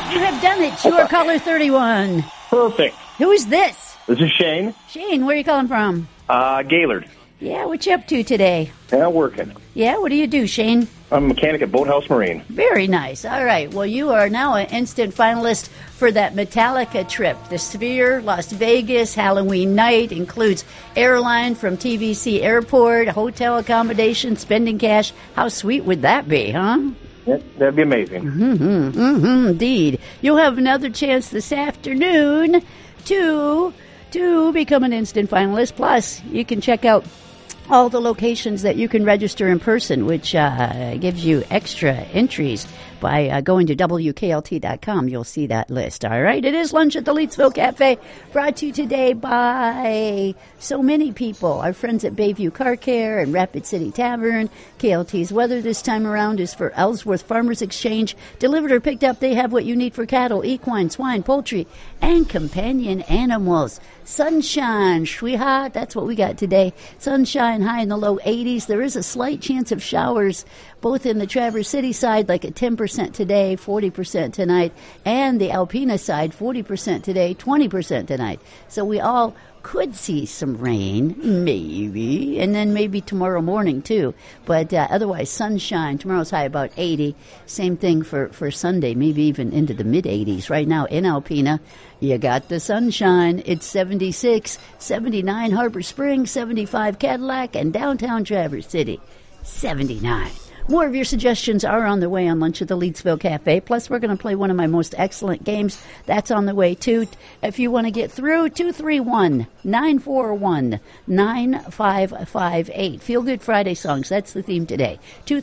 You have done it. You are caller 31. Perfect. Who is this? This is Shane. Shane, where are you calling from? Gaylord. Yeah, what you up to today? Yeah, working. Yeah, what do you do, Shane? I'm a mechanic at Boathouse Marine. Very nice. All right. Well, you are now an instant finalist for that Metallica trip. The Sphere, Las Vegas, Halloween night, includes airline from TVC Airport, hotel accommodation, spending cash. How sweet would that be, huh? That'd be amazing. Indeed. You'll have another chance this afternoon to become an instant finalist. Plus, you can check out all the locations that you can register in person, which gives you extra entries by going to WKLT.com. You'll see that list. All right. It is Lunch at the Leedsville Cafe, brought to you today by so many people. Our friends at Bayview Car Care and Rapid City Tavern. KLT's weather this time around is for Ellsworth Farmers Exchange. Delivered or picked up, they have what you need for cattle, equine, swine, poultry, and companion animals. Sunshine, sweetheart, that's what we got today. Sunshine, high in the low 80s. There is a slight chance of showers, both in the Traverse City side, like at 10% today, 40% tonight, and the Alpena side, 40% today, 20% tonight. So we all could see some rain, maybe, and then maybe tomorrow morning too. But otherwise, sunshine. Tomorrow's high about 80. Same thing for Sunday, maybe even into the mid-80s. Right now in Alpena, you got the sunshine. It's 76, 79 Harbor Springs, 75 Cadillac, and downtown Traverse City, 79. More of your suggestions are on the way on Lunch at the Leedsville Cafe. Plus, we're going to play one of my most excellent games. That's on the way, too. If you want to get through, 231-941-9558. Feel Good Friday songs. That's the theme today.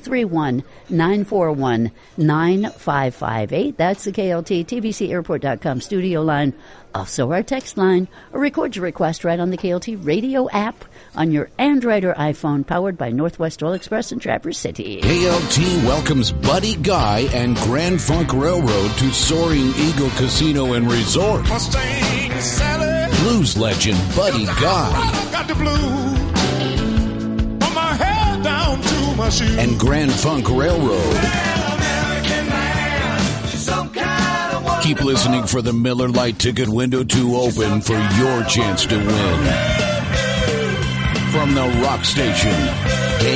231-941-9558. That's the KLT TVCAirport.com studio line. Also our text line, or record your request right on the KLT radio app on your Android or iPhone, powered by Northwest Oil Express in Traverse City. KLT welcomes Buddy Guy and Grand Funk Railroad to Soaring Eagle Casino and Resort. Blues legend Buddy Guy Got the blues from my head down to my shoes. and Grand Funk Railroad. Keep listening for the Miller Lite ticket window to open for your chance to win. From the Rock Station,